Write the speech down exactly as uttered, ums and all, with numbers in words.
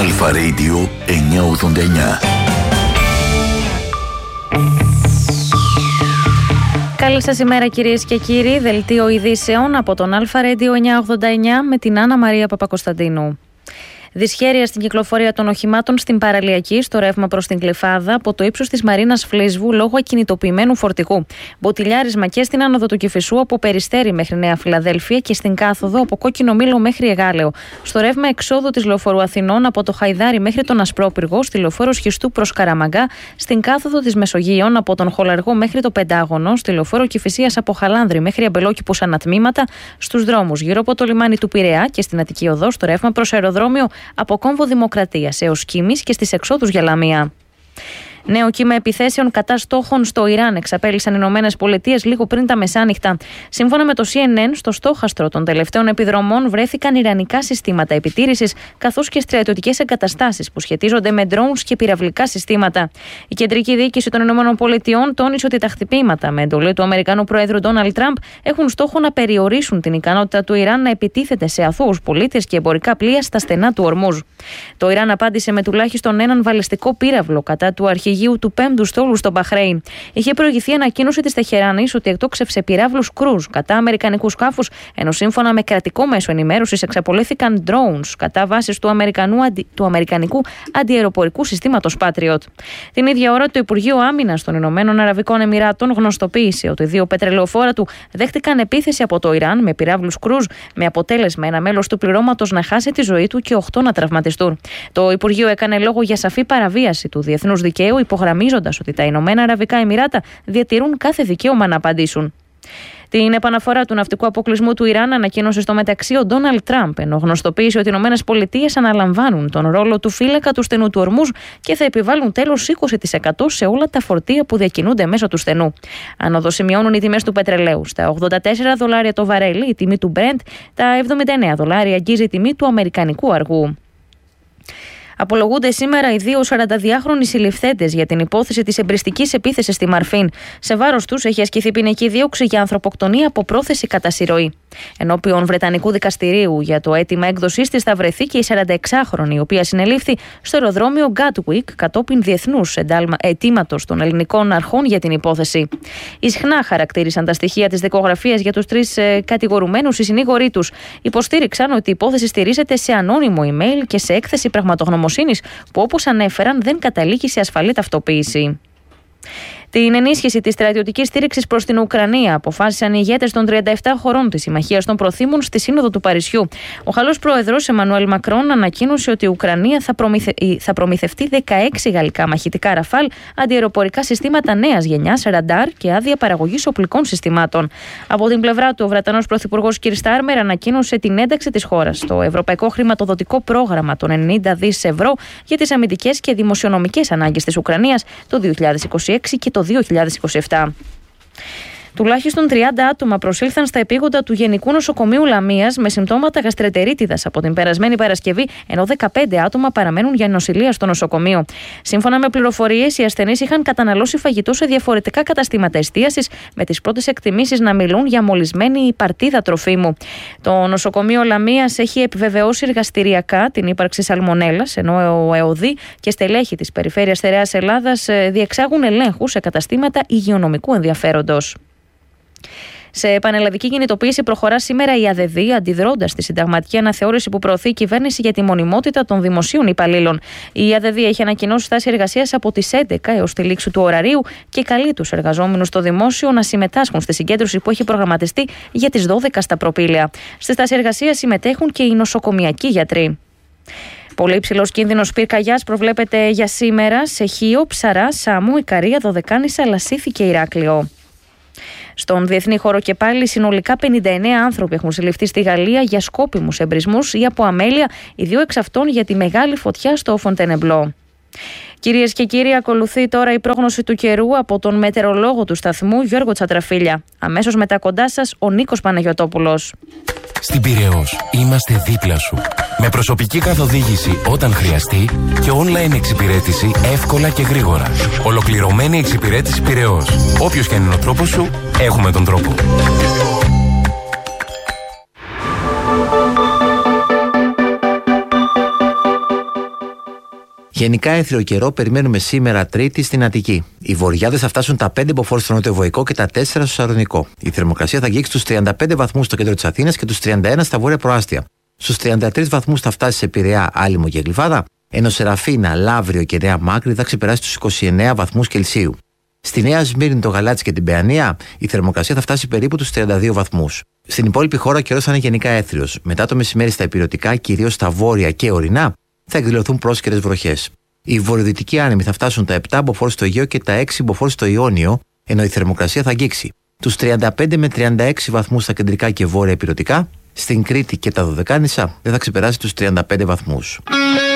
Αλφα Radio εννιακόσια ογδόντα εννιά. Καλή σας ημέρα κυρίες και κύριοι, δελτίο ειδήσεων από τον Αλφα Radio εννιακόσια ογδόντα εννιά με την Άννα Μαρία Παπακοσταντίνου. Δυσχέρεια στην κυκλοφορία των οχημάτων στην παραλιακή, στο ρεύμα προς την Κλεφάδα, από το ύψος της Μαρίνας Φλίσβου λόγω ακινητοποιημένου φορτηγού. Μποτιλιάρισμα και στην άνοδο του Κηφισού από Περιστέρι μέχρι Νέα Φιλαδέλφια και στην κάθοδο από Κόκκινο Μήλο μέχρι Εγάλεο. Στο ρεύμα εξόδου της Λεωφορείου Αθηνών από το Χαϊδάρι μέχρι τον Ασπρόπυργο, στη Λεωφόρο Σχιστού προς Καραμαγκά, στην κάθοδο της Μεσογείων από τον Χολαργό μέχρι το Πεντάγωνο, στη Λεωφόρο Κηφισίας από Χαλάνδρη μέχρι Αμπελόκηπους ανατμήματα, στους δρόμους γύρω από το λιμάνι του Πειραιά και στην Αττική Οδό, στο ρεύμα προς αεροδρόμιο από Κόμβο Δημοκρατίας έως Κίμης και στις εξόδους για Λαμία. Νέο κύμα επιθέσεων κατά στόχων στο Ιράν εξαπέλυσαν οι Ηνωμένες Πολιτείες λίγο πριν τα μεσάνυχτα. Σύμφωνα με το σι εν εν, στο στόχαστρο των τελευταίων επιδρομών βρέθηκαν ιρανικά συστήματα επιτήρησης καθώς και στρατιωτικές εγκαταστάσεις που σχετίζονται με drones και πυραυλικά συστήματα. Η κεντρική διοίκηση των Ηνωμένων Πολιτειών τόνισε ότι τα χτυπήματα με εντολή του Αμερικανού Προέδρου Ντόναλντ Τραμπ έχουν στόχο να περιορίσουν την ικανότητα του Ιράν να επιτίθεται σε αθώους πολίτες και εμπορικά πλοία στα στενά του Ορμούζ. Το Ιράν απάντησε με τουλάχιστον έναν βαλιστικό πύραυλο κατά του αρχηγού του πέμπτου στόλου στο Μπαχρέιν. Είχε προηγηθεί ανακοίνωση της Τεχεράνης ότι εκτόξευσε πυράβλους κρούζ κατά αμερικανικού σκάφους, ενώ σύμφωνα με κρατικό μέσο ενημέρωσης εξαπολύθηκαν drones κατά βάσεις του, αντι... του αμερικανικού αντιαεροπορικού συστήματος Patriot. Την ίδια ώρα, το Υπουργείο Άμυνας των Ηνωμένων Αραβικών Εμιράτων γνωστοποίησε ότι δύο πετρελαιοφόρα του δέχτηκαν επίθεση από το Ιράν με πυράβλους κρούζ, με αποτέλεσμα ένα μέλος του πληρώματος να χάσει τη ζωή του και οκτώ να τραυματιστούν. Το Υπουργείο έκανε λόγο για σαφή παραβίαση του διεθνούς δικαίου, υπογραμμίζοντας ότι τα Ηνωμένα Αραβικά Εμιράτα διατηρούν κάθε δικαίωμα να απαντήσουν. Την επαναφορά του ναυτικού αποκλεισμού του Ιράν ανακοίνωσε στο μεταξύ ο Ντόναλντ Τραμπ, ενώ γνωστοποίησε ότι οι Ηνωμένες Πολιτείες αναλαμβάνουν τον ρόλο του φύλακα του στενού του Ορμούζ και θα επιβάλλουν τέλος είκοσι τοις εκατό σε όλα τα φορτία που διακινούνται μέσω του στενού. Άνοδο σημειώνουν οι τιμές του πετρελαίου. Στα ογδόντα τέσσερα δολάρια το βαρέλι, η τιμή του Brent, τα εβδομήντα εννέα δολάρια αγγίζει η τιμή του αμερικανικού αργού. Απολογούνται σήμερα οι δύο σαρανταδυάχρονοι συλληφθέντες για την υπόθεση της εμπριστικής επίθεσης στη Μαρφίν. Σε βάρος τους έχει ασκηθεί ποινική δίωξη για ανθρωποκτονία από πρόθεση κατά συρροή. Ενώπιον Βρετανικού δικαστηρίου για το αίτημα έκδοσής της θα βρεθεί και η σαρανταεξάχρονη, η οποία συνελήφθη στο αεροδρόμιο Gatwick κατόπιν διεθνούς αιτήματος των ελληνικών αρχών για την υπόθεση. Ισχνά χαρακτήρισαν τα στοιχεία της δικογραφίας για τους τρεις ε, κατηγορουμένους οι συνήγοροι τους. Υποστήριξαν ότι η υπόθεση στηρίζεται σε ανώνυμο email και σε έκθεση πραγματογνωμοσύνης που, όπως ανέφεραν, δεν καταλήγει σε ασφαλή ταυτοποίηση. Την ενίσχυση της στρατιωτικής στήριξης προς την Ουκρανία αποφάσισαν οι ηγέτες των τριάντα επτά χωρών της Συμμαχίας των Προθήμων στη Σύνοδο του Παρισιού. Ο Γαλλός πρόεδρος Εμμανουέλ Μακρόν ανακοίνωσε ότι η Ουκρανία θα, προμηθε... θα προμηθευτεί δεκαέξι γαλλικά μαχητικά ραφάλ, αντιαεροπορικά συστήματα νέας γενιάς, ραντάρ και άδεια παραγωγής οπλικών συστημάτων. Από την πλευρά του, ο Βρετανός Πρωθυπουργός Κιρ Στάρμερ ανακοίνωσε την ένταξη της χώρας στο Ευρωπαϊκό Χρηματοδοτικό Πρόγραμμα των ενενήντα δισεκατομμυρίων ευρώ για τις αμυντικές και δημοσιονομικές ανάγκες της Ουκρανίας το δύο χιλιάδες είκοσι έξι και το δύο χιλιάδες είκοσι επτά. Τουλάχιστον τριάντα άτομα προσήλθαν στα επίγοντα του Γενικού Νοσοκομείου Λαμίας με συμπτώματα γαστρεντερίτιδας από την περασμένη Παρασκευή, ενώ δεκαπέντε άτομα παραμένουν για νοσηλεία στο νοσοκομείο. Σύμφωνα με πληροφορίες, οι ασθενείς είχαν καταναλώσει φαγητό σε διαφορετικά καταστήματα εστίασης, με τις πρώτες εκτιμήσεις να μιλούν για μολυσμένη παρτίδα τροφίμου. Το νοσοκομείο Λαμίας έχει επιβεβαιώσει εργαστηριακά την ύπαρξη σαλμονέλας, ενώ ο ΕΟΔΗ και στελέχη της Περιφέρειας Στερεάς Ελλάδας διεξάγουν ελέγχους σε καταστήματα υγειονομικού ενδιαφέροντος. Σε πανελλαδική κινητοποίηση προχωρά σήμερα η ΑΔΕΔ, αντιδρώντας στη συνταγματική αναθεώρηση που προωθεί η κυβέρνηση για τη μονιμότητα των δημοσίων υπαλλήλων. Η ΑΔΕΔ έχει ανακοινώσει στάση εργασίας από τις έντεκα έως τη λήξη του ωραρίου και καλεί τους εργαζόμενους στο δημόσιο να συμμετάσχουν στη συγκέντρωση που έχει προγραμματιστεί για τις δώδεκα στα προπήλαια. Στη στάση εργασίας συμμετέχουν και οι νοσοκομιακοί γιατροί. Πολύ υψηλός κίνδυνος πυρκαγιάς προβλέπεται για σήμερα σε Χίο, Ψαρά, Σάμου, Ικαρία, Δωδεκάνησα, Λασίθι και Ηράκλειο. Στον διεθνή χώρο και πάλι, συνολικά πενήντα εννέα άνθρωποι έχουν συλληφθεί στη Γαλλία για σκόπιμους εμπρισμούς ή από αμέλεια, οι δύο εξ αυτών για τη μεγάλη φωτιά στο Φοντενεμπλό. Κυρίες και κύριοι, ακολουθεί τώρα η πρόγνωση του καιρού από τον μετεωρολόγο του σταθμού Γιώργο Τσατραφίλια. Αμέσως μετά κοντά σας ο Νίκος Παναγιωτόπουλος. Στην Πειραιώς είμαστε δίπλα σου. Με προσωπική καθοδήγηση όταν χρειαστεί και online εξυπηρέτηση εύκολα και γρήγορα. Ολοκληρωμένη εξυπηρέτηση Πειραιώς. Όποιος και αν είναι ο τρόπος σου, έχουμε τον τρόπο. Γενικά έθριο καιρό περιμένουμε σήμερα Τρίτη στην Αττική. Οι βορειάδες θα φτάσουν τα πέντε μποφόρ στο νοτιοβοϊκό και τα τέσσερα στο Σαρονικό. Η θερμοκρασία θα αγγίξει τους τριάντα πέντε βαθμούς στο κέντρο της Αθήνας και τους τριάντα ένα στα βόρεια προάστια. Στους τριάντα τρεις βαθμούς θα φτάσει σε Πειραιά, Άλυμο και Γλυφάδα, ενώ Σεραφίνα, Λαύριο και Νέα Μάκρη θα ξεπεράσει τους είκοσι εννέα βαθμούς Κελσίου. Στη Νέα Σμύρνη, το Γαλάτσι και την Παιανία, η θερμοκρασία θα φτάσει περίπου τους τριάντα δύο βαθμούς. Στην υπόλοιπη χώρα ο καιρός θα είναι γενικά έθριος. Μετά το μεσημέρι στα υπηρετικά, κυρίως στα βόρεια και ορεινά, θα εκδηλωθούν πρόσκαιρες βροχές. Οι βορειοδυτικοί άνεμοι θα φτάσουν τα επτά μποφόρ στο Αιγαίο και τα έξι μποφόρ στο Ιόνιο, ενώ η θερμοκρασία θα αγγίξει τους τριάντα πέντε με τριάντα έξι βαθμούς στα κεντρικά και βόρεια υπηρετικά. Στην Κρήτη και τα Δωδεκάνησα δεν θα ξεπεράσει τους τριάντα πέντε βαθμούς.